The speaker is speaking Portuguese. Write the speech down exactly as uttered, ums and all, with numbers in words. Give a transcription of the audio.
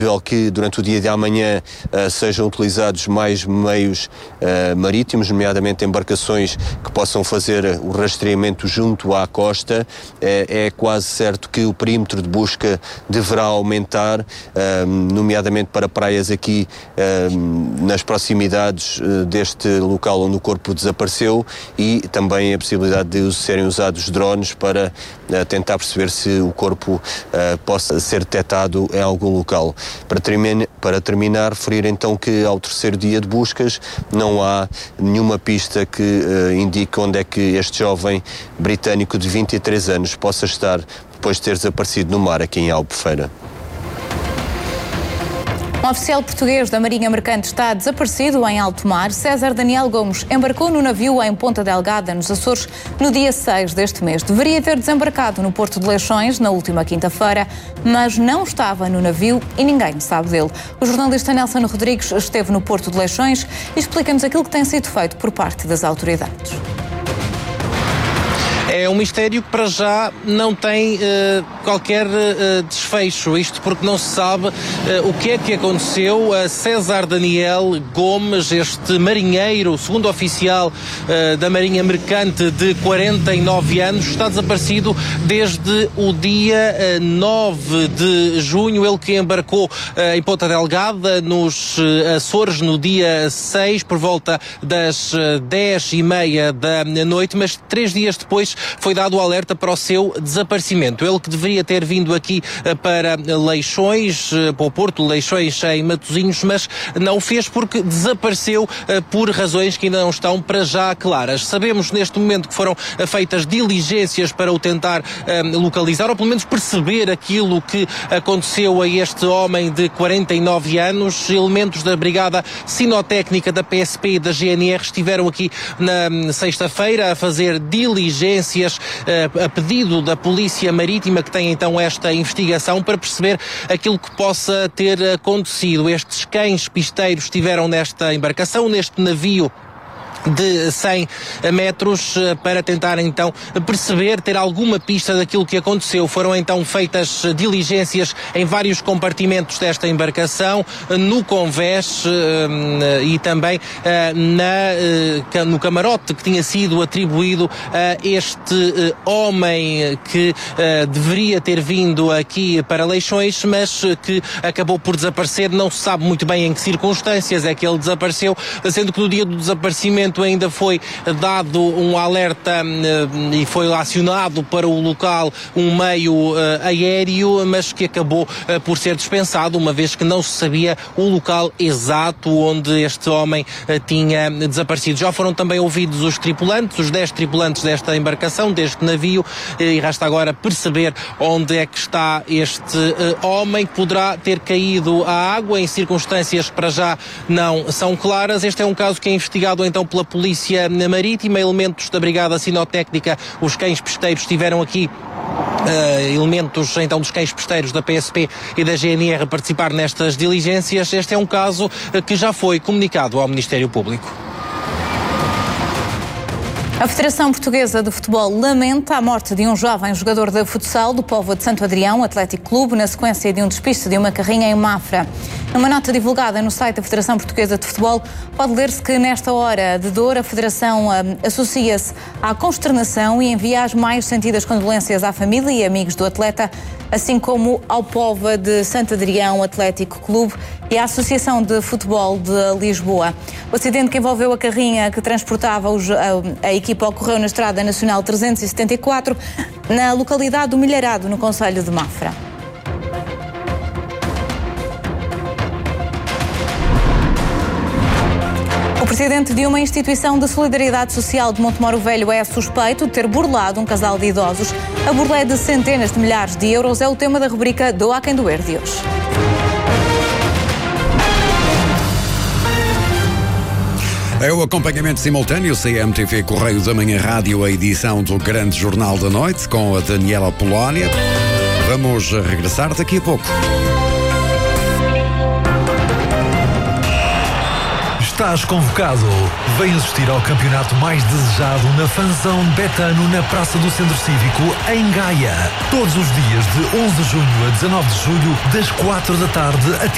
que durante o dia de amanhã uh, sejam utilizados mais meios uh, marítimos, nomeadamente embarcações que possam fazer o rastreamento junto à costa. É, é quase certo que o perímetro de busca deverá aumentar, uh, nomeadamente para praias aqui uh, nas proximidades uh, deste local onde o corpo desapareceu, e também a possibilidade de serem usados drones para uh, tentar perceber se o corpo uh, possa ser detectado em algum local. Para terminar, para terminar, referir então que ao terceiro dia de buscas não há nenhuma pista que uh, indique onde é que este jovem britânico de vinte e três anos possa estar depois de ter desaparecido no mar aqui em Albufeira. Um oficial português da Marinha Mercante está desaparecido em alto mar. César Daniel Gomes embarcou no navio em Ponta Delgada, nos Açores, no dia seis deste mês. Deveria ter desembarcado no Porto de Leixões na última quinta-feira, mas não estava no navio e ninguém sabe dele. O jornalista Nelson Rodrigues esteve no Porto de Leixões e explica-nos aquilo que tem sido feito por parte das autoridades. É um mistério que para já não tem uh, qualquer uh, desfecho, isto porque não se sabe uh, o que é que aconteceu a César Daniel Gomes, este marinheiro, segundo oficial uh, da Marinha Mercante de quarenta e nove anos, está desaparecido desde o dia uh, nove de junho, ele que embarcou uh, em Ponta Delgada, nos uh, Açores, no dia seis, por volta das uh, dez e meia da noite, mas três dias depois foi dado o alerta para o seu desaparecimento. Ele que deveria ter vindo aqui para Leixões, para o Porto de Leixões em Matosinhos, mas não o fez porque desapareceu por razões que ainda não estão para já claras. Sabemos neste momento que foram feitas diligências para o tentar um, localizar, ou pelo menos perceber aquilo que aconteceu a este homem de quarenta e nove anos. Elementos da Brigada Sinotécnica da P S P e da G N R estiveram aqui na sexta-feira a fazer diligências a pedido da Polícia Marítima, que tem então esta investigação para perceber aquilo que possa ter acontecido. Estes cães pisteiros estiveram nesta embarcação, neste navio de cem metros, para tentar então perceber, ter alguma pista daquilo que aconteceu. Foram então feitas diligências em vários compartimentos desta embarcação, no convés e também na, no camarote que tinha sido atribuído a este homem que deveria ter vindo aqui para Leixões, mas que acabou por desaparecer. Não se sabe muito bem em que circunstâncias é que ele desapareceu, sendo que no dia do desaparecimento ainda foi dado um alerta uh, e foi acionado para o local um meio uh, aéreo, mas que acabou uh, por ser dispensado, uma vez que não se sabia o local exato onde este homem uh, tinha desaparecido. Já foram também ouvidos os tripulantes, os dez tripulantes desta embarcação, deste navio, uh, e resta agora perceber onde é que está este uh, homem, que poderá ter caído à água em circunstâncias que para já não são claras. Este é um caso que é investigado então pela Polícia Marítima. Elementos da Brigada Sinotécnica, os cães pesteiros, estiveram aqui uh, elementos então dos cães pesteiros da P S P e da G N R a participar nestas diligências. Este é um caso uh, que já foi comunicado ao Ministério Público. A Federação Portuguesa de Futebol lamenta a morte de um jovem jogador de futsal do Póvoa de Santo Adrião Atlético Clube na sequência de um despiste de uma carrinha em Mafra. Numa nota divulgada no site da Federação Portuguesa de Futebol, pode ler-se que nesta hora de dor a Federação um, associa-se à consternação e envia as mais sentidas condolências à família e amigos do atleta, assim como ao Póvoa de Santo Adrião Atlético Clube e à Associação de Futebol de Lisboa. O acidente que envolveu a carrinha que transportava os, a, a equipa ocorreu na Estrada Nacional trezentos e setenta e quatro, na localidade do Milharado, no concelho de Mafra. O presidente de uma instituição de solidariedade social de Montemoro Velho é suspeito de ter burlado um casal de idosos. A burla de centenas de milhares de euros é o tema da rubrica Do Há Quem Doer de hoje. É o acompanhamento simultâneo C M T V Correio da Manhã Rádio, a edição do Grande Jornal da Noite, com a Daniela Polónia. Vamos regressar daqui a pouco. Estás convocado. Vem assistir ao campeonato mais desejado na Fanzão Betano, na Praça do Centro Cívico, em Gaia. Todos os dias de onze de junho a dezanove de julho, das quatro da tarde até